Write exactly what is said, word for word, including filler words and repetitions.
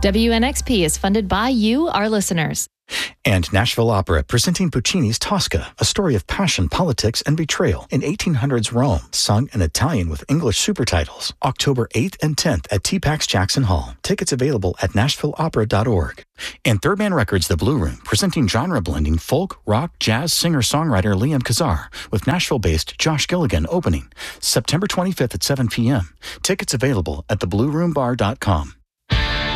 W N X P is funded by you, our listeners. And Nashville Opera, presenting Puccini's Tosca, a story of passion, politics, and betrayal in eighteen hundreds Rome, sung in Italian with English supertitles. October eighth and tenth at T PAX Jackson Hall. Tickets available at nashville opera dot org. And Third Man Records' The Blue Room, presenting genre-blending folk, rock, jazz singer-songwriter Liam Kazar, with Nashville-based Josh Gilligan opening September twenty-fifth at seven p.m. Tickets available at the blue room bar dot com.